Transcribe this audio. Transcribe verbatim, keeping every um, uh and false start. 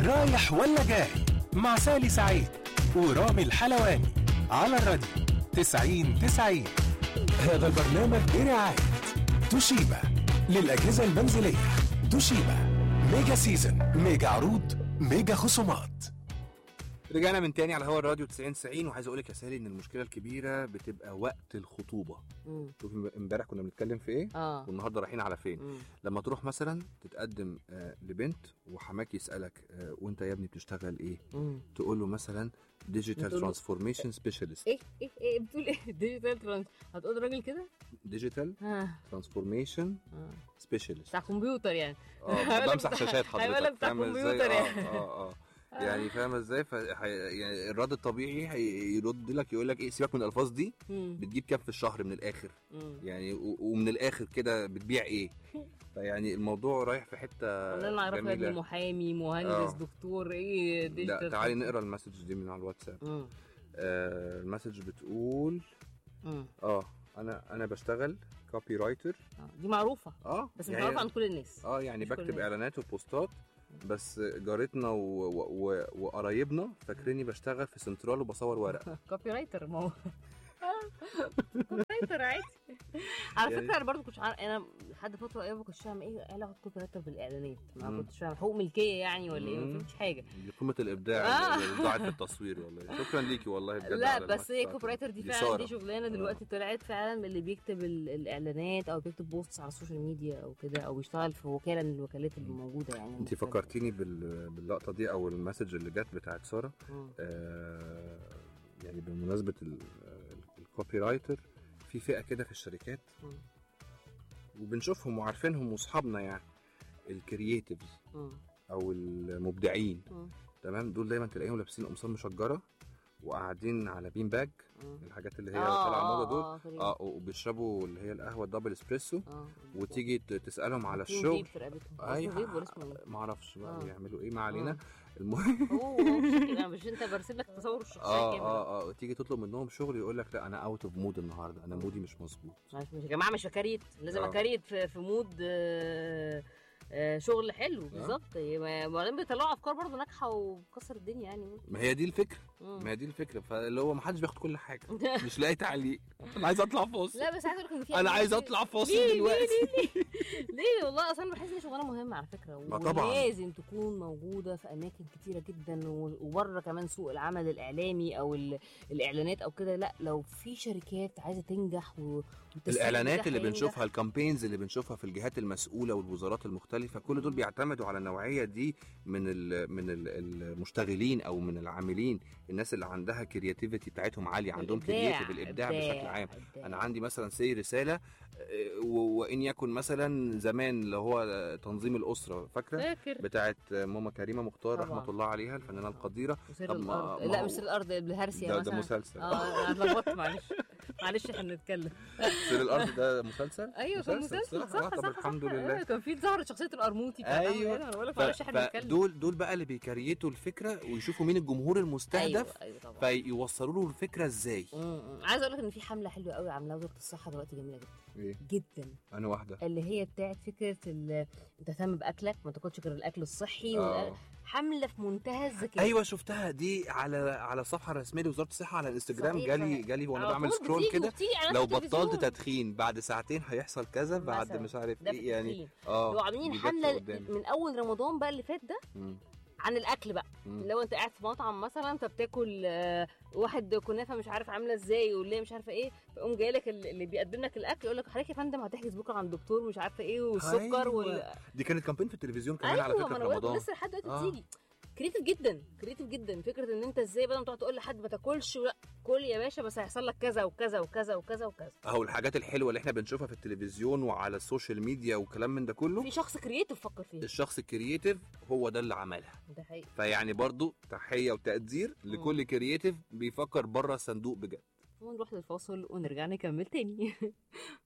رايح ولا جاي مع سالي سعيد ورامي الحلواني على الراديو تسعين تسعين. هذا البرنامج برعاية توشيبا للأجهزة المنزلية. توشيبا ميجا سيزن، ميجا عروض، ميجا خصومات. رجعنا من تاني على هوا الراديو تسعين تسعين، وعايز اقول لك يا سالي ان المشكله الكبيره بتبقى وقت الخطوبه. شوفي امبارح كنا بنتكلم في ايه اه والنهارده رايحين على فين. مم. لما تروح مثلا تتقدم آه لبنت وحماك يسالك آه وانت يا ابني بتشتغل ايه، مم. تقول له مثلا ديجيتال بتقول له- ترانسفورميشن سبيشالست. ايه ايه ايه بتقول ايه؟ ديجيتال ترانس هتقول راجل كده؟ ديجيتال ها ترانسفورميشن اه سبيشالست. بتاع كمبيوتر يعني. اه بمسح شاشات هيقول لك حضرتك، بتاع فاهم ازاي؟ كمبيوتر اه يعني. اه اه يعني فاهم ازاي؟ ف يعني الرد الطبيعي هيرد لك يقول لك ايه، سيبك من الالفاظ دي، مم. بتجيب كام في الشهر من الاخر مم. يعني، و- ومن الاخر كده بتبيع ايه. فيعني الموضوع رايح في حته انا اعرف ابني جميله. محامي مهندس آه. دكتور ايه لا ديجيتال. تعالي نقرا المسج دي من على الواتساب. مم. آه المسج بتقول مم. اه انا انا بشتغل كوبي رايتر. آه. دي معروفه اه بس مش يعني معروفه عند كل الناس. اه يعني مش كل بكتب الناس. اعلانات وبوستات، بس جارتنا و- و- و- وقرايبنا فاكريني بشتغل في سنترال وبصور ورق. كوبي رايتر ما هو كوبي رايتر عادي. على يعني- فكره انا برضو كنتش عارف، انا لحد فتره قريبه ما كنتش فاهم ايه علاقه كوبي رايتر بالاعلانات، ما مم. كنتش فاهم حقوق ملكيه يعني ولا ايه، ما مم. فهمتش حاجه. دي قمه الابداع آه. اللي ضاعت في التصوير والله. شكرا ليكي والله بجد. لا على بس المسج هي بتاعتك. كوبي رايتر دي دي فعلا سارة. دي شغلانه دلوقتي طلعت فعلا من اللي بيكتب ال- الاعلانات او بيكتب بوستس على السوشيال ميديا او كده، او بيشتغل في وكاله من الوكالات اللي موجوده يعني. انت فكرتيني بال... باللقطه دي او المسج اللي جت بتاعت ساره. مم. آه يعني بمناسبه ال... الكوبي رايتر، في فئه كده في الشركات مم. وبنشوفهم وعارفينهم واصحابنا يعني، الكرييتيفز مم. او المبدعين. مم. تمام، دول دايما تلاقيهم لابسين قمصان مشجره وقاعدين على بين باج، مم. الحاجات اللي هي آه، طالعه موضه آه، دول. آه، فريق. اه وبيشربوا اللي هي القهوه الدبل اسبريسو، اه وتيجي ت- تسالهم على في الشغل. فيب في رقبتهم. اسمه فيب ولا اسمه ايه؟ ما اعرفش بقى آه. بيعملوا ايه، ما علينا. آه. المهم هو هو بشكل انا مش انت برسم لك تصور الشخصيه اه كامل. اه اه تيجي تطلب منهم شغل يقول لك لا انا اوت اوف مود النهارده، انا مودي مش مظبوط. مش مش يا جماعه مش اكاريت، لازم آه. اكاريت في, في مود آه آه شغل حلو بالظبط. وبعدين بيطلعوا افكار برضه ناجحه وبكسر الدنيا يعني. ما هي دي الفكره، مم. ما هي دي الفكره، فاللي هو ما حدش بياخد كل حاجه. مش لاقي تعليق، انا عايز اطلع فاصل. لا بس عايز اقول لك ان في انا أماكن عايز كتير- اطلع فاصل ليه- دلوقتي. ليه ليه ليه ليه والله اصلا بحس ان شغلانه مهمه على فكره، ما طبعاً. ولازم تكون موجوده في اماكن كتيره جدا و- وبره كمان سوق العمل الاعلامي او ال- الاعلانات او كده. لا لو في شركات عايزه تنجح و- وتستهدف الاعلانات نجاح اللي ينجح. بنشوفها، الكامبينز اللي بنشوفها في الجهات المسؤوله والوزارات المختلفه، كل دول بيعتمدوا على النوعيه دي من ال من ال المشتغلين او من العاملين، الناس اللي عندها كرياتيفيتي بتاعتهم عاليه، عندهم الإبداع، كرياتيف الابداع إبداع، بشكل عام. إبداع. انا عندي مثلا سي رساله، آه، و- وان يكن مثلا زمان اللي هو تنظيم الاسره، فاكره فاكر بتاعت ماما كريمه مختار طبعاً. رحمه الله عليها، الفنانه القديره. وسر طب ما- الارض، ما لا هو- مش سر الارض بالهرسي ده- ده مثلا. مسلسل. اه انا اتلخبطت معلش معلش احنا بنتكلم. سر الارض ده مسلسل. ايوه كان مسلسل صح؟ صح طب صح الحمد صح. لله. أيوة، كان في ظهرت شخصيه القرموطي بتاعت أحمد ايوه هنا. انا بقول لك ف- معلش احنا بنتكلم. فدول دول بقى اللي بيكريتوا الفكره ويشوفوا مين الجمهور المستهدف، ايوه ايوه طبعا. فيوصلوا له الفكره ازاي. امم عايزه اقول لك ان في حمله حلوه قوي عاملاها وزاره الصحه دلوقتي، جميله جدا ايه جدا، انا واحده. اللي هي بتاعت فكره ال- انت تهتم باكلك، ما تاكلش غير الاكل الصحي. آه. والأ- حمله في منتهى الذكاء. ايوه شفتها دي على على الصفحه الرسميه لوزاره الصحه على الانستجرام. صحيح، جالي صحيح. جالي وانا على بعمل طول سكرول بتيجي كده، وبتيجي إعلانات لو في التلفزيون. بطلت تدخين بعد ساعتين هيحصل كذا، بعد مثلاً. مش عارف ده في ايه يعني. التدخين. اه لو عاملين بيجت حمله قدامي. من اول رمضان بقى اللي فات ده مم. عن الاكل بقى. مم. لو انت قاعد في مطعم مثلا فبتاكل آه، واحد كنافه مش عارف عامله ازاي واللي مش عارفه ايه، فيقوم جاي لك اللي بيقدم لك الاكل يقول لك حضرتك يا فندم هتحجز بكره عند الدكتور مش عارفه ايه والسكر أيوة. وال دي كانت كامبين في التلفزيون كمان على ايوه فكره ما في انا بقول رمضان. لسه لحد دلوقتي آه. بتيجي. كريتيف جدا كريتيف جدا فكره ان انت ازاي بدل ما تقعد تقول لحد ما تاكلش، لا كل يا باشا بس هيحصل لك كذا وكذا وكذا وكذا وكذا. اهو الحاجات الحلوه اللي احنا بنشوفها في التلفزيون وعلى السوشيال ميديا وكلام من ده كله، في شخص كريتيف فكر فيه. الشخص الكرييتيف هو ده اللي عملها. ده حقيقي. فيعني برضو تحيه وتقدير لكل كرييتيف بيفكر بره الصندوق بجد. ونروح للفاصل ونرجع نكمل تاني.